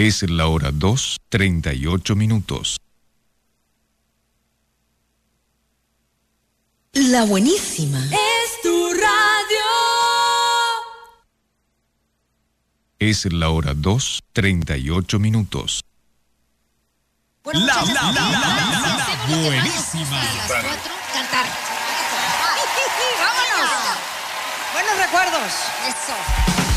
Es la hora 2:38. La buenísima. Es tu radio. Es la hora 2:38. Bueno, La A buenísima. las 4, cantar. ¡Vámonos! Buenos recuerdos. Eso.